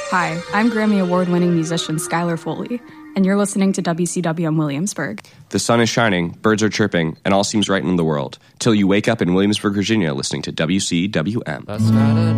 Hi, I'm Grammy Award-winning musician Skylar Foley, and you're listening to WCW in Williamsburg. The sun is shining, birds are chirping, and all seems right in the world, till you wake up in Williamsburg, Virginia, listening to WCWM.